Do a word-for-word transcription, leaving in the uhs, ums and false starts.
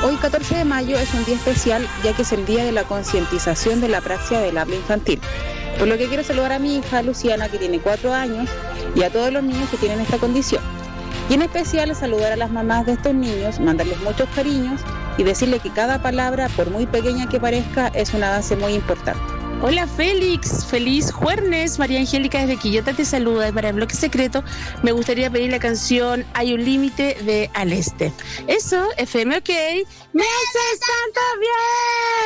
Hoy, catorce de mayo, es un día especial, ya que es el día de la concientización de la praxia del habla infantil. Por lo que quiero saludar a mi hija Luciana, que tiene cuatro años, y a todos los niños que tienen esta condición. Y en especial saludar a las mamás de estos niños, mandarles muchos cariños y decirles que cada palabra, por muy pequeña que parezca, es un avance muy importante. Hola Félix, feliz jueves. María Angélica desde Quillota te saluda. Y para el bloque secreto me gustaría pedir la canción Hay un límite de Al Este. Eso, F M OK, me haces tanto bien.